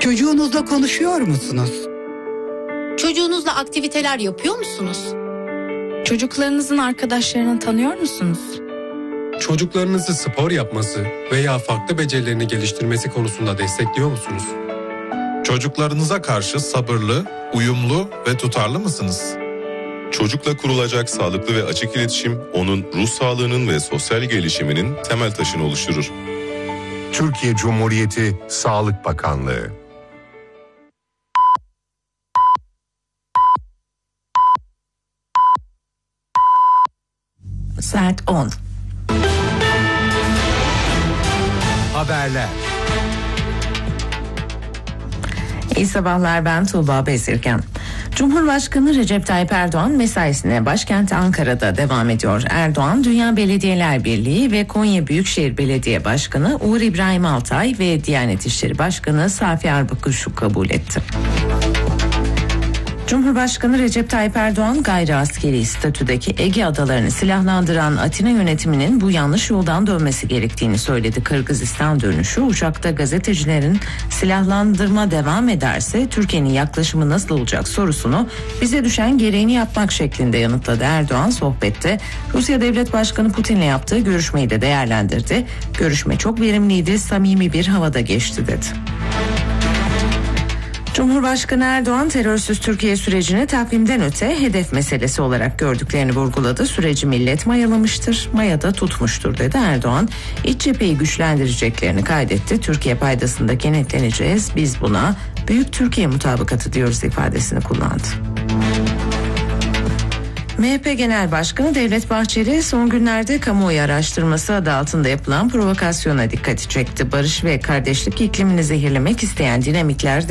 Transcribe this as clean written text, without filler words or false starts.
Çocuğunuzla konuşuyor musunuz? Çocuğunuzla aktiviteler yapıyor musunuz? Çocuklarınızın arkadaşlarını tanıyor musunuz? Çocuklarınızı spor yapması veya farklı becerilerini geliştirmesi konusunda destekliyor musunuz? Çocuklarınıza karşı sabırlı, uyumlu ve tutarlı mısınız? Çocukla kurulacak sağlıklı ve açık iletişim, onun ruh sağlığının ve sosyal gelişiminin temel taşını oluşturur. Türkiye Cumhuriyeti Sağlık Bakanlığı. Saat 10. Haberler. İyi sabahlar, ben Tuğba Bezirgen. Cumhurbaşkanı Recep Tayyip Erdoğan mesaisine başkent Ankara'da devam ediyor. Erdoğan, Dünya Belediyeler Birliği ve Konya Büyükşehir Belediye Başkanı Uğur İbrahim Altay ve Diyanet İşleri Başkanı Safi Arbakuş'u kabul etti. Cumhurbaşkanı Recep Tayyip Erdoğan, gayri askeri statüdeki Ege adalarını silahlandıran Atina yönetiminin bu yanlış yoldan dönmesi gerektiğini söyledi. Kırgızistan dönüşü uçakta gazetecilerin silahlandırma devam ederse Türkiye'nin yaklaşımı nasıl olacak sorusunu bize düşen gereğini yapmak şeklinde yanıtladı. Erdoğan sohbette Rusya Devlet Başkanı Putin'le yaptığı görüşmeyi de değerlendirdi. Görüşme çok verimliydi, samimi bir havada geçti dedi. Cumhurbaşkanı Erdoğan, terörsüz Türkiye sürecini takvimden öte hedef meselesi olarak gördüklerini vurguladı. Süreci millet mayalamıştır, mayada tutmuştur dedi. Erdoğan, iç cepheyi güçlendireceklerini kaydetti. Türkiye paydasında kenetleneceğiz, biz buna Büyük Türkiye mutabakatı diyoruz ifadesini kullandı. MHP Genel Başkanı Devlet Bahçeli son günlerde kamuoyu araştırması adı altında yapılan provokasyona dikkati çekti. Barış ve kardeşlik iklimini zehirlemek isteyen dinamikler